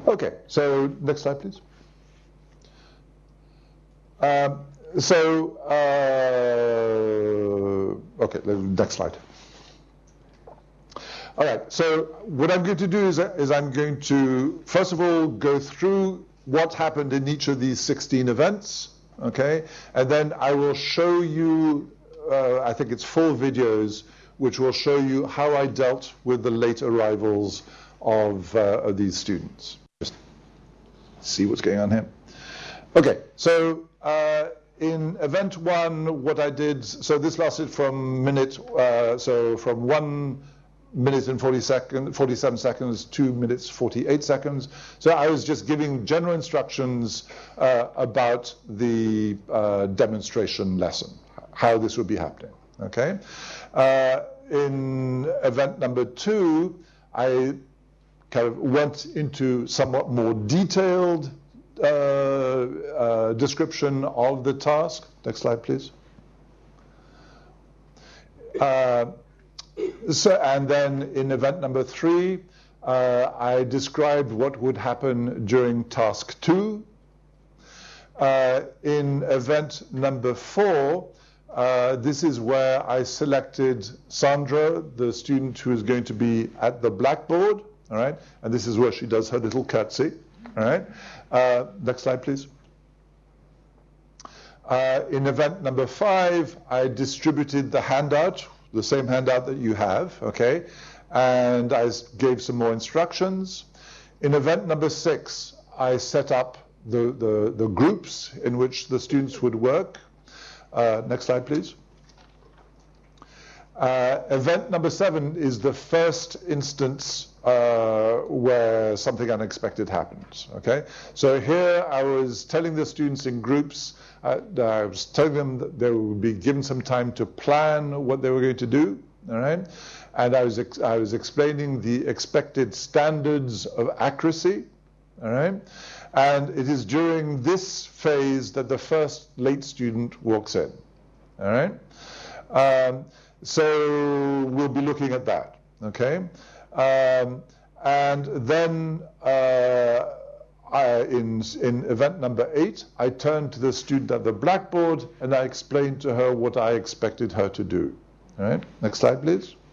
Okay, so next slide, please. Okay, next slide. All right, so what I'm going to do is I'm going to, first of all, go through what happened in each of these 16 events, okay? And then I will show you, I think it's 4 videos, which will show you how I dealt with the late arrivals of these students. Just see what's going on here. Okay, so in event 1, what I did, so this lasted from from 1 minute and 47 seconds, 2 minutes, 48 seconds. So I was just giving general instructions about the demonstration lesson, how this would be happening, okay? In event number 2, I kind of went into somewhat more detailed description of the task. Next slide, please. And then in event number 3, I described what would happen during task 2. In event number 4, this is where I selected Sandra, the student who is going to be at the blackboard, all right? And this is where she does her little curtsy, all right? Next slide, please. In event number 5, I distributed the handout, the same handout that you have, okay? And I gave some more instructions. In event number 6, I set up the groups in which the students would work. Next slide, please. Event number 7 is the first instance where something unexpected happens, okay? So here I was telling the students in groups, I was telling them that they would be given some time to plan what they were going to do, all right? And I was explaining the expected standards of accuracy, all right? And it is during this phase that the first late student walks in, all right? So we'll be looking at that, okay? And then in event number 8, I turned to the student at the blackboard and I explained to her what I expected her to do. All right, next slide, please.